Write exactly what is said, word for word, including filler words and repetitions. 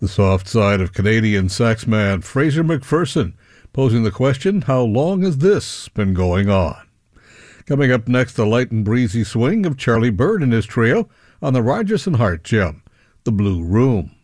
The soft side of Canadian sax man Fraser McPherson, posing the question, how long has this been going on? Coming up next, the light and breezy swing of Charlie Byrd and his trio on the Rogers and Hart gem, The Blue Room.